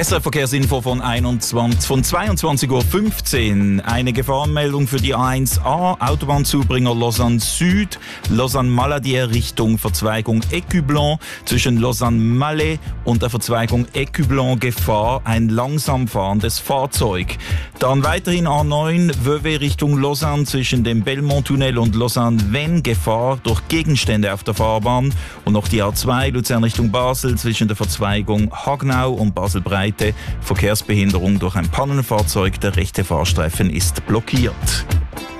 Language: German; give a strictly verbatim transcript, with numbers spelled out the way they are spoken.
S R F-Verkehrsinfo von, einundzwanzig, von zweiundzwanzig Uhr fünfzehn. Eine Gefahrenmeldung für die A eins A, Autobahnzubringer Lausanne Süd, Lausanne-Maladier Richtung Verzweigung Écublens, zwischen Lausanne-Malais und der Verzweigung Écublens Gefahr, ein langsam fahrendes Fahrzeug. Dann weiterhin A neun, Vevey Richtung Lausanne, zwischen dem Belmont-Tunnel und Lausanne-Vennes Gefahr durch Gegenstände auf der Fahrbahn. Und noch die A zwei, Luzern Richtung Basel, zwischen der Verzweigung Hagnau und Basel-Breite, Verkehrsbehinderung durch ein Pannenfahrzeug, der rechte Fahrstreifen ist blockiert.